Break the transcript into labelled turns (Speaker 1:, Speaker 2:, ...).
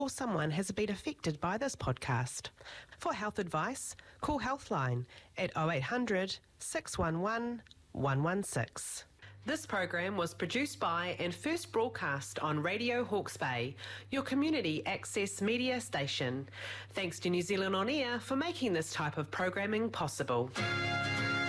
Speaker 1: or someone has been affected by this podcast. For health advice, call Healthline at 0800 611 116. This program was produced by and first broadcast on Radio Hawke's Bay, your community access media station. Thanks to New Zealand On Air for making this type of programming possible.